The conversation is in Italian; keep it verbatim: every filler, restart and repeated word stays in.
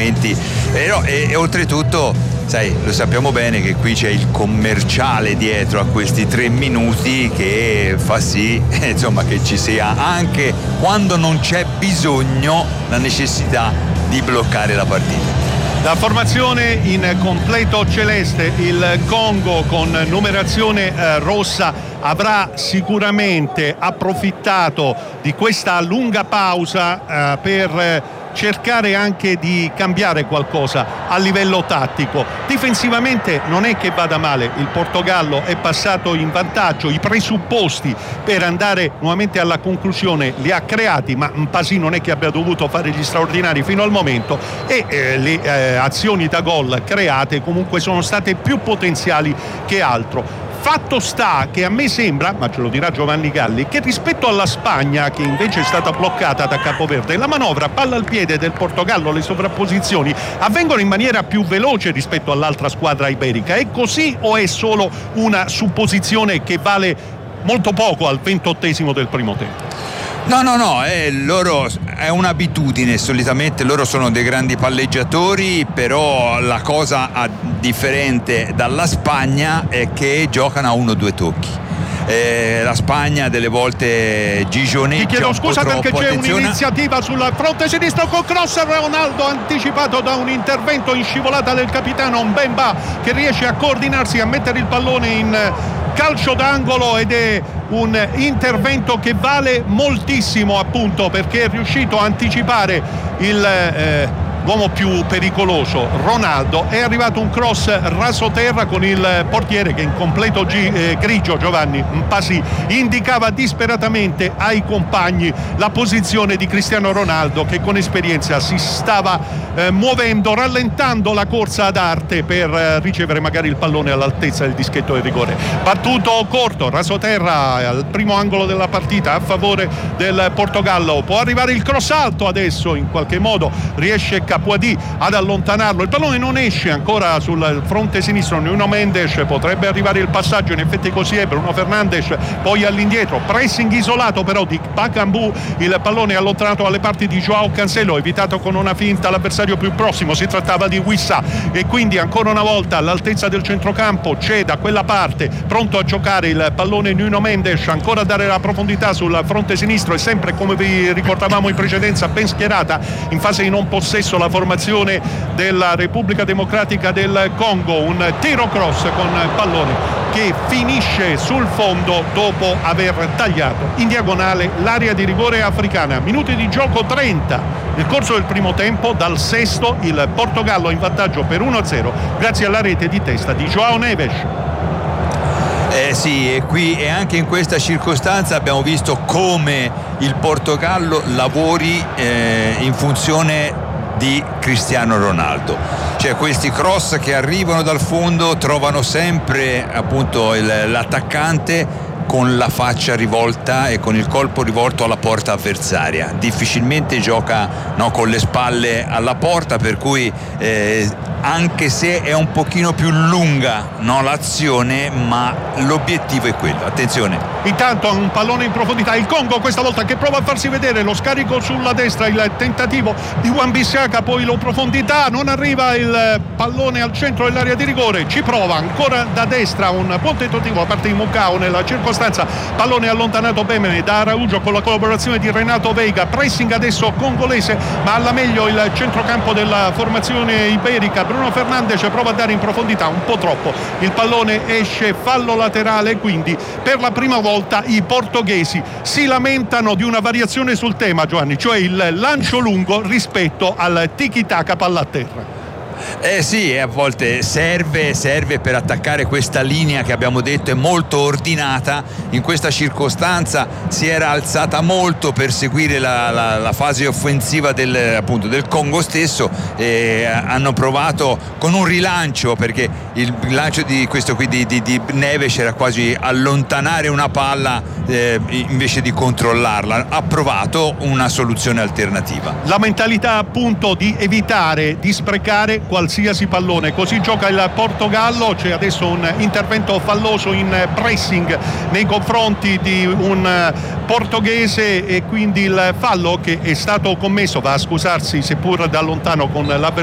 altrimenti però, e, e oltretutto sai, lo sappiamo bene che qui c'è il commerciale dietro a questi tre minuti che fa sì insomma che ci sia anche quando non c'è bisogno la necessità di bloccare la partita. La formazione in completo celeste, il Congo con numerazione eh, rossa avrà sicuramente approfittato di questa lunga pausa eh, per eh, cercare anche di cambiare qualcosa a livello tattico. Difensivamente non è che vada male, il Portogallo è passato in vantaggio, i presupposti per andare nuovamente alla conclusione li ha creati, ma Mpasi non è che abbia dovuto fare gli straordinari fino al momento e eh, le eh, azioni da gol create comunque sono state più potenziali che altro. Fatto sta che a me sembra, ma ce lo dirà Giovanni Galli, che rispetto alla Spagna, che invece è stata bloccata da Capoverde, la manovra palla al piede del Portogallo, le sovrapposizioni avvengono in maniera più veloce rispetto all'altra squadra iberica. È così o è solo una supposizione che vale molto poco al ventottesimo del primo tempo? No, no, no, è, loro, è un'abitudine, solitamente loro sono dei grandi palleggiatori, però la cosa differente dalla Spagna è che giocano a uno o due tocchi. Eh, la Spagna delle volte gigioneggia. Ti chiedo scusa perché c'è attenzione. Un'iniziativa sul fronte sinistro con cross, Ronaldo anticipato da un intervento in scivolata del capitano Mbemba che riesce a coordinarsi, a mettere il pallone in calcio d'angolo ed è un intervento che vale moltissimo appunto perché è riuscito a anticipare il eh, l'uomo più pericoloso, Ronaldo. È arrivato un cross rasoterra con il portiere che in completo gi- eh, grigio, Giovanni Mpasi, indicava disperatamente ai compagni la posizione di Cristiano Ronaldo che con esperienza si stava eh, muovendo, rallentando la corsa ad arte per eh, ricevere magari il pallone all'altezza del dischetto del rigore. Battuto corto, rasoterra al primo angolo della partita a favore del Portogallo. Può arrivare il cross alto adesso, in qualche modo riesce Capuadì ad allontanarlo, il pallone non esce ancora sul fronte sinistro. Nuno Mendes, potrebbe arrivare il passaggio, in effetti così è. Bruno Fernandes poi all'indietro, pressing isolato però di Bakambu, il pallone allontanato alle parti di Joao Cancelo, evitato con una finta l'avversario più prossimo, si trattava di Wissa e quindi ancora una volta all'altezza del centrocampo c'è da quella parte pronto a giocare il pallone Nuno Mendes, ancora a dare la profondità sul fronte sinistro e sempre come vi ricordavamo in precedenza ben schierata in fase di non possesso la formazione della Repubblica Democratica del Congo. Un tiro cross con pallone che finisce sul fondo dopo aver tagliato in diagonale l'area di rigore africana. Minuti di gioco trenta nel corso del primo tempo, dal sesto il Portogallo in vantaggio per uno a zero grazie alla rete di testa di João Neves. Eh sì, e qui e anche in questa circostanza abbiamo visto come il Portogallo lavori eh, in funzione di Cristiano Ronaldo, cioè questi cross che arrivano dal fondo trovano sempre appunto il, l'attaccante con la faccia rivolta e con il colpo rivolto alla porta avversaria, difficilmente gioca no, con le spalle alla porta, per cui eh, anche se è un pochino più lunga no, l'azione, ma l'obiettivo è quello. Attenzione, intanto un pallone in profondità, il Congo questa volta che prova a farsi vedere, lo scarico sulla destra, il tentativo di Wan-Bissaka, poi lo profondità, non arriva il pallone al centro dell'area di rigore, ci prova ancora da destra, un buon tentativo da parte di Mukau nella circostanza, pallone allontanato bene da Araujo con la collaborazione di Renato Veiga, pressing adesso congolese ma alla meglio il centrocampo della formazione iberica. Bruno Fernandes prova a dare in profondità un po' troppo, il pallone esce, fallo laterale, quindi per la prima volta i portoghesi si lamentano di una variazione sul tema, Giovanni, cioè il lancio lungo rispetto al tiki-taka palla a terra. Eh sì, a volte serve, serve per attaccare questa linea che abbiamo detto è molto ordinata. In questa circostanza si era alzata molto per seguire la, la, la fase offensiva del, appunto, del Congo stesso, e hanno provato con un rilancio, perché il lancio di questo qui di, di, di Neves era quasi allontanare una palla eh, invece di controllarla. Ha provato una soluzione alternativa. La mentalità appunto di evitare di sprecare qualsiasi pallone, così gioca il Portogallo. C'è adesso un intervento falloso in pressing nei confronti di un portoghese e quindi il fallo che è stato commesso, va a scusarsi seppur da lontano con l'avversario